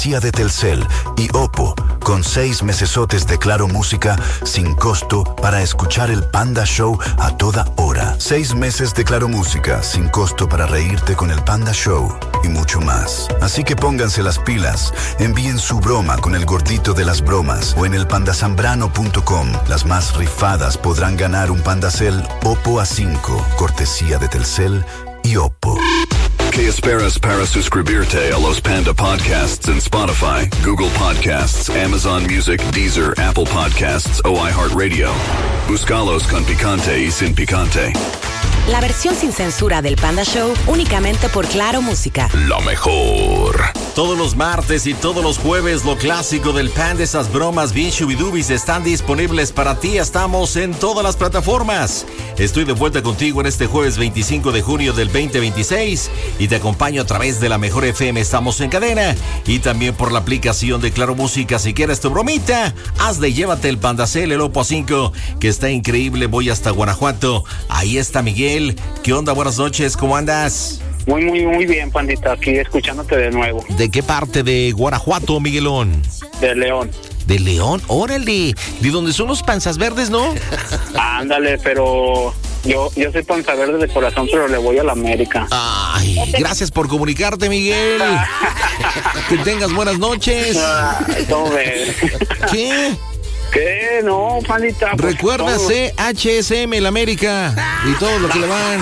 cortesía de Telcel y Oppo, con 6 mesesotes de Claro Música sin costo para escuchar el Panda Show a toda hora. 6 meses de Claro Música sin costo para reírte con el Panda Show y mucho más. Así que pónganse las pilas, envíen su broma con el gordito de las bromas o en el pandasambrano.com. Las más rifadas podrán ganar un Pandacel Oppo A5, cortesía de Telcel y Oppo. ¿Qué esperas para suscribirte a los Panda Podcasts en Spotify, Google Podcasts, Amazon Music, Deezer, Apple Podcasts o iHeartRadio? Búscalos con picante y sin picante. La versión sin censura del Panda Show únicamente por Claro Música. Lo mejor. Todos los martes y todos los jueves, lo clásico del Panda, esas bromas bien shubidubis están disponibles para ti. Estamos en todas las plataformas. Estoy de vuelta contigo en este jueves 25 de junio del 2026 y te acompaño a través de la Mejor FM. Estamos en cadena y también por la aplicación de Claro Música. Si quieres tu bromita, hazle, llévate el Pandacel, el Oppo A5, que está increíble. Voy hasta Guanajuato. Ahí está Miguel. ¿Qué onda? Buenas noches, ¿cómo andas? Muy bien, Pandita, aquí escuchándote de nuevo. ¿De qué parte de Guanajuato, Miguelón? De León. ¿De León? Órale, ¿de dónde son los panzas verdes, no? Ándale, pero yo soy panza verde de corazón, pero le voy a la América. Ay, gracias por comunicarte, Miguel. Que tengas buenas noches. Ay, ¿cómo ves? ¿Qué? ¿Qué? No, Pandita. Pues recuerda CHSM, el América y todo lo que le van.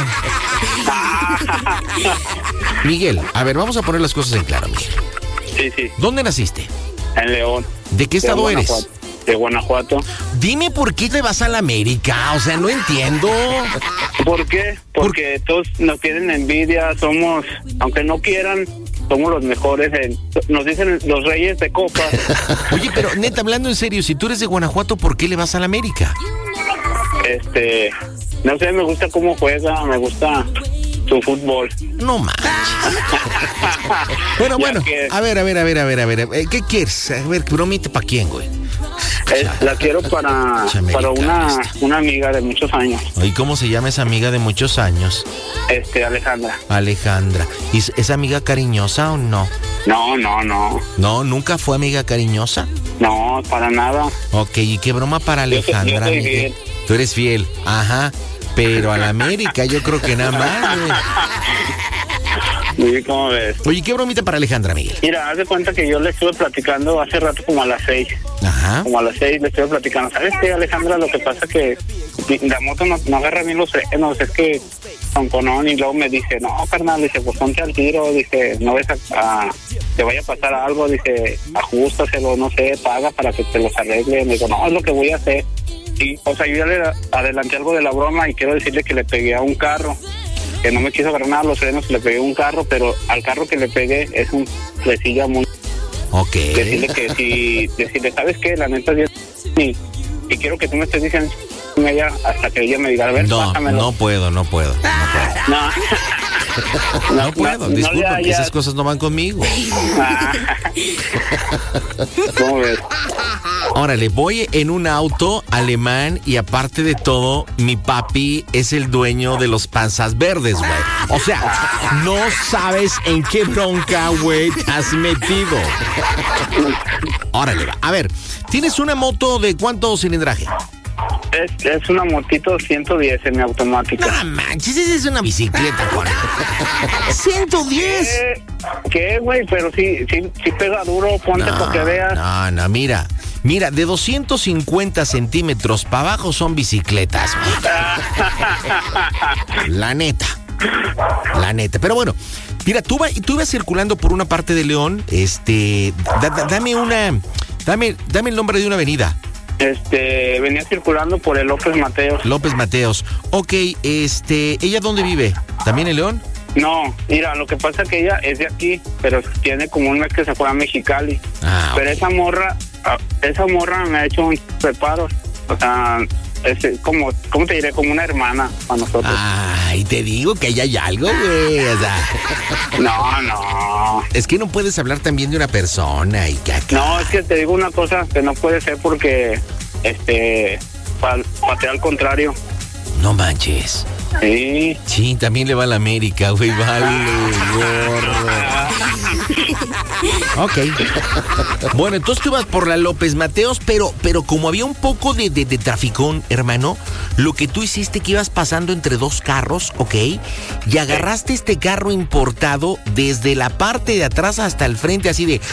Miguel, a ver, vamos a poner las cosas en claro, Miguel. Sí. ¿Dónde naciste? En León. ¿De qué estado eres? De Guanajuato. Dime por qué te vas a la América, o sea, no entiendo. ¿Por qué? Porque todos nos tienen envidia, somos, aunque no quieran, somos los mejores, nos dicen los reyes de copas. Oye, pero neta, hablando en serio, si tú eres de Guanajuato, ¿por qué le vas a la América? No sé, me gusta cómo juega, me gusta su fútbol. No manches. Bueno, a ver, ¿qué quieres? A ver, bromita para quién, güey. La quiero para una amiga de muchos años. ¿Y cómo se llama esa amiga de muchos años? Alejandra. Alejandra. ¿Y es amiga cariñosa o no? No. ¿No? ¿Nunca fue amiga cariñosa? No, para nada. Ok, ¿y qué broma para Alejandra? Yo soy fiel. Tú eres fiel, ajá. Pero a la América yo creo que nada más, güey. ¿Cómo ves? Oye, ¿qué bromita para Alejandra, Miguel? Mira, haz de cuenta que yo le estuve platicando hace rato como a las 6. Ajá. Como a las 6 le estuve platicando. ¿Sabes qué, Alejandra? Lo que pasa que la moto no agarra bien los frenos. Es que tonconón, y luego me dice, no, carnal, dice, pues ponte al tiro. Dice, no ves te vaya a pasar algo. Dice, ajustaselo, no sé, paga para que te los arregle. Me digo, no, es lo que voy a hacer. Y, o sea, yo ya le adelanté algo de la broma y quiero decirle que le pegué a un carro. Que no me quiso agarrar nada los frenos, le pegué un carro, pero al carro que le pegué es un fresilla muy... Ok. Decirle, ¿sabes qué? La neta es bien... Y quiero que tú me estés diciendo ella hasta que ella me diga, a ver, pásamelo. No puedo. No puedo, disculpa, que esas cosas no van conmigo. ¿Cómo ves? Órale, voy en un auto alemán y aparte de todo, mi papi es el dueño de los panzas verdes, güey. O sea, no sabes en qué bronca, güey, te has metido. Órale, va. A ver, ¿tienes una moto de cuánto cilindraje? Es una motito 110 semiautomática. No manches, es una bicicleta, Juan. 110. ¿Qué, güey? Pero sí pega duro, ponte para que veas. No, mira, de 250 centímetros para abajo son bicicletas, güey. La neta. Pero bueno, mira, tú ibas circulando por una parte de León, dame el nombre de una avenida. Venía circulando por el López Mateos. Ok, ¿ella dónde vive? ¿También en León? No, mira, lo que pasa es que ella es de aquí, pero tiene como un mes que se fue a Mexicali. Pero esa morra me ha hecho un preparo. O sea, es como, ¿cómo te diré? Como una hermana para nosotros. Ay, te digo que ahí hay algo, güey. O sea, no. Es que no puedes hablar también de una persona y que acá... No, es que te digo una cosa que no puede ser porque, patea al contrario. No manches. Sí. Sí, también le va a la América, güey, vale, gorro. Ok. Bueno, entonces tú ibas por la López Mateos, pero como había un poco de traficón, hermano, lo que tú hiciste que ibas pasando entre dos carros, ¿ok? Y agarraste este carro importado desde la parte de atrás hasta el frente, así de...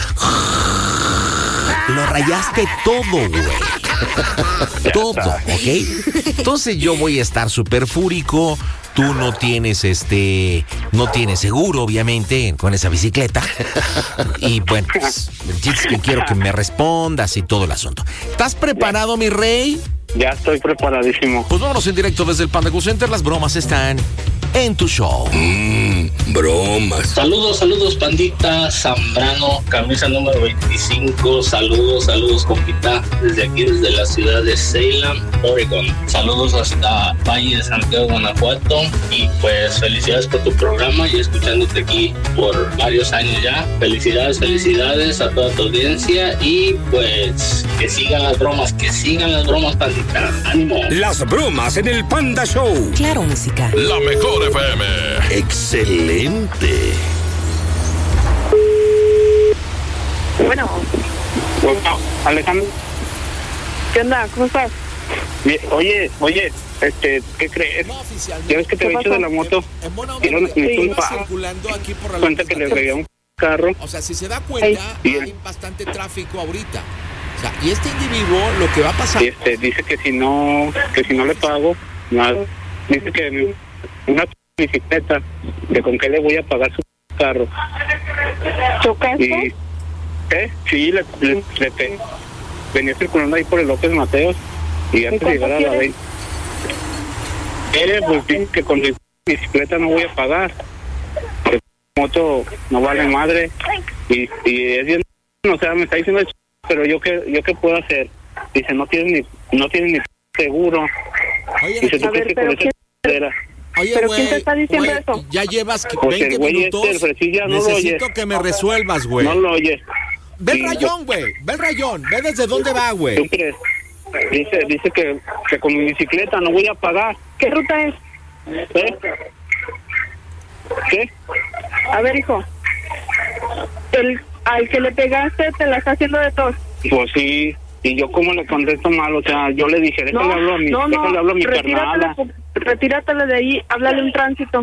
Lo rayaste todo, güey. Todo, ¿ok? Entonces yo voy a estar súper fúrico. Tú no tienes no tienes seguro, obviamente, con esa bicicleta. Y bueno, pues, el chiste es que quiero que me respondas y todo el asunto. ¿Estás preparado, mi rey? Ya estoy preparadísimo. Pues vámonos en directo desde el Panda Cool Center. Las bromas están en tu show. Bromas. Saludos, pandita. Zambrano, camisa número 25. Saludos, compita. Desde aquí, desde la ciudad de Salem, Oregon. Saludos hasta Valle de Santiago, Guanajuato. Y pues felicidades por tu programa y escuchándote aquí por varios años ya. Felicidades a toda tu audiencia. Y pues que sigan las bromas, pandita. ¡Ánimo! Las bromas en el Panda Show. Claro, música. La mejor FM. Excelente. Bueno, Alejandro. ¿Qué onda? ¿Cómo estás? Bien, oye, ¿qué crees? No, oficial. Ya ves que te había hecho de la moto. Cuenta que le pegué a un carro. O sea, si se da cuenta, hay bastante tráfico ahorita. O sea, y este individuo lo que va a pasar... Dice que si no le pago, nada. Dice que una bicicleta, que con qué le voy a pagar su carro. ¿Chocaste? Sí, le pegué. Venía circulando ahí por el López Mateos y antes de llegar a la 20. Pues dice que con mi bicicleta no voy a pagar. Que la moto no vale madre. Y es bien, o sea, me está diciendo... Pero yo qué puedo hacer. Dice, no tiene ni seguro. Oye, dice, a ver, pero ¿quién te está diciendo eso? Ya llevas pues 20 minutos. Necesito que me resuelvas, güey. No lo oyes. Ve el rayón, güey. Ve el rayón. Ve desde dónde va, güey. ¿Tú crees? Dice que con mi bicicleta no voy a pagar. ¿Qué ruta es? ¿Qué? A ver, hijo. Al que le pegaste te la está haciendo de tos. Pues sí, y yo como le contesto mal, o sea, yo le dije, déjale hablo a mi carnala. Retíratele de ahí, háblale un tránsito.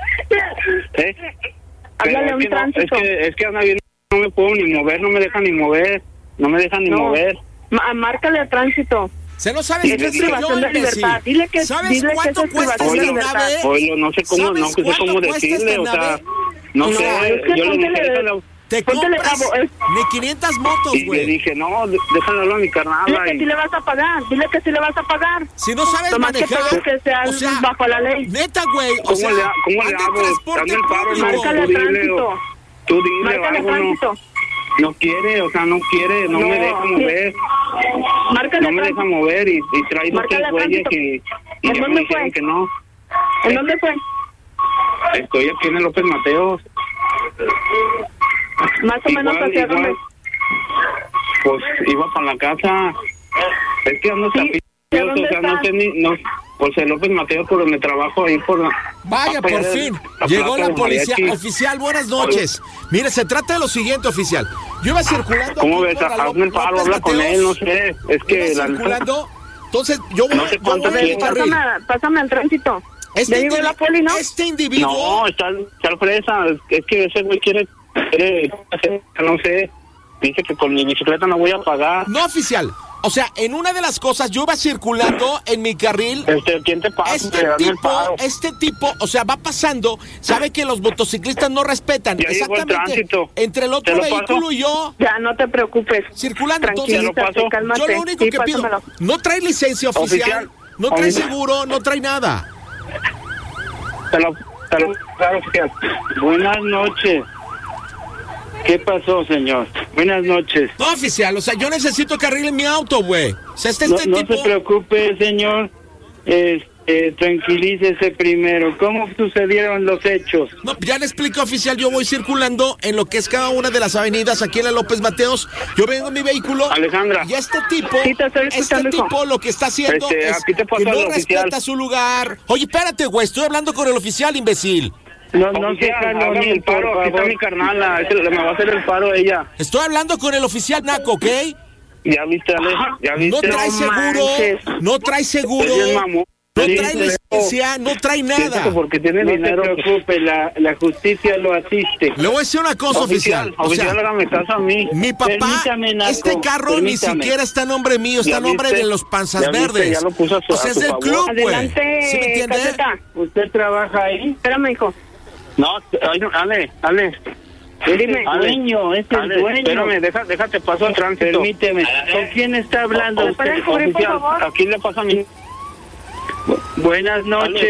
Háblale un tránsito. Es que anda bien, no me puedo ni mover, no me dejan ni mover, mover. Márcale a tránsito. Se no sabe qué es privación de libertad. Dile que ¿sabes cuánto cuesta esta nave? Oye, no sé cómo decirle, o sea, no sé, yo le dije, te compras ni 500 motos, güey. Y le dije, no, déjalo hablar a mi carnala. Dile que sí le vas a pagar, Si no sabes Tomás manejar, que seas bajo la ley. Neta, güey, ¿Cómo le hago? Dame el paro, márcale a tránsito. Tú dile algo, no quiere, o sea, no me deja mover. No me deja mover y trae dos güeyes y ya me dijeron que no. ¿En dónde fue? Estoy aquí en el López Mateos. Más o menos hacia dónde. Pues iba para la casa. Es que ando o sea, no sé pues el López Mateos por donde trabajo ahí por la... Vaya, por fin, llegó la policía. Oficial, buenas noches. Mire, se trata de lo siguiente, oficial. Yo iba circulando... ¿Cómo ves? Hazme el paro, habla con él, no sé. Es que... circulando, entonces yo voy... No sé cuánto pásame al tránsito. ¿Ya llegó la poli, no? Este individuo... No, está al fresa. Es que ese güey quiere hacer, no sé. Dice que con mi bicicleta no voy a pagar. No, oficial. O sea, en una de las cosas yo iba circulando en mi carril. ¿Quién te pasa? Este tipo, o sea, va pasando, sabe que los motociclistas no respetan. Ya exactamente. Entre el otro vehículo y yo. Ya, no te preocupes. Circulando, entonces. Yo lo único que pido, no trae licencia oficial, no trae seguro, no trae nada. Claro, oficial. Buenas noches. ¿Qué pasó, señor? Buenas noches. No, oficial, o sea, yo necesito que arreglen mi auto, güey. O sea, no se preocupe, señor. Tranquilícese primero. ¿Cómo sucedieron los hechos? No, ya le explico, oficial. Yo voy circulando en lo que es cada una de las avenidas aquí en la López Mateos. Yo vengo en mi vehículo. Alejandra. Y este tipo lo que está haciendo es que no respeta su lugar. Oye, espérate, güey. Estoy hablando con el oficial, imbécil. No se hágame el paro. Aquí está mi carnala. Me va a hacer el paro ella. Estoy hablando con el oficial Naco, ¿ok? Ya viste, Ale. Ya viste. No trae seguro. No trae seguro. No trae licencia, no trae nada. Porque tiene dinero. No se preocupe, la justicia lo asiste. Le voy a decir una cosa, oficial. Oficial, hágame caso a mí. Mi papá, este carro ni siquiera está a nombre mío, está a nombre de los Panzas Verdes. Ya lo puso o sea, es del club, güey. ¿Sí me entiende? ¿Usted trabaja ahí? Espérame, hijo. No, Ale. Dime, dueño, es el dueño. Espérame, déjate paso al tránsito. Permíteme. ¿Con quién está hablando usted? Oficial, aquí le pasa a mí. Buenas noches.